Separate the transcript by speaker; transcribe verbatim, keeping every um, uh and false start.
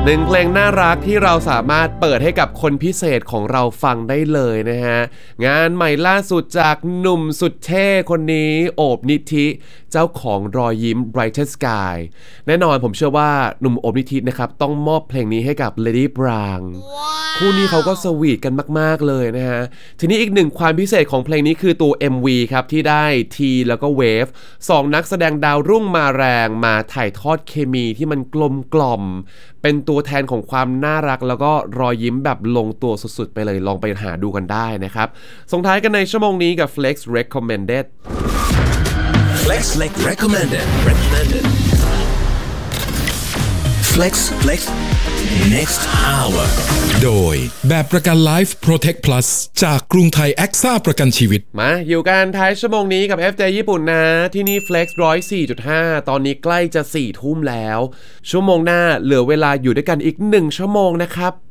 Speaker 1: หนึ่งเพลงน่ารักที่เราสามารถเปิดให้กับคนพิเศษของเราฟังได้เลยนะฮะงานใหม่ล่าสุดจากหนุ่มสุดเท่คนนี้โอบนิธิเจ้าของรอยยิ้ม Brightest Sky แน่นอนผมเชื่อว่าหนุ่มโอบนิธินะครับต้องมอบเพลงนี้ให้กับ Lady Brown คู่นี้เขาก็สวีทกันมากๆเลยนะฮะทีนี้อีกหนึ่งความพิเศษของเพลงนี้คือตัว เอ็ม วี ครับที่ได้ทีแล้วก็เวฟสองนักแสดงดาวรุ่งมาแรงมาถ่ายทอดเคมีที่มันกลมกล่อมเป็นตัวแทนของความน่ารักแล้วก็รอยยิ้มแบบลงตัวสุดๆไปเลยลองไปหาดูกันได้นะครับส่งท้ายกันในชั่วโมงนี้กับ Flex Recommended
Speaker 2: Flex Recommended Recommended Flex Flex Next Hour
Speaker 3: โดยแบบประกัน Life Protect Plus จากกรุงไทยแอคซ่าประกันชีวิต
Speaker 1: มาอยู่กันท้ายชั่วโมงนี้กับ เอฟ เจ ญี่ปุ่นนะที่นี่ Flex หนึ่งศูนย์สี่จุดห้า ตอนนี้ใกล้จะสี่ทุ่มแล้วชั่วโมงหน้าเหลือเวลาอยู่ด้วยกันอีกหนึ่งชั่วโมงนะครับ